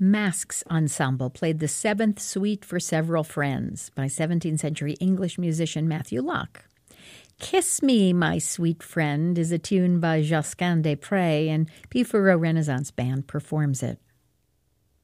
Masks Ensemble played the Seventh Suite for Several Friends by 17th century English musician Matthew Locke. Kiss Me, My Sweet Friend is a tune by Josquin des Prez, and Pifuro Renaissance Band performs it.